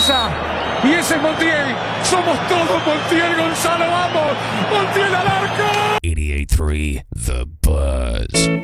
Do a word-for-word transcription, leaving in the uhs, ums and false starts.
cabeza. Y ese es Montiel. Somos todos Montiel, Gonzalo. Vamos. Montiel al arco. eighty-eight point three The Buzz.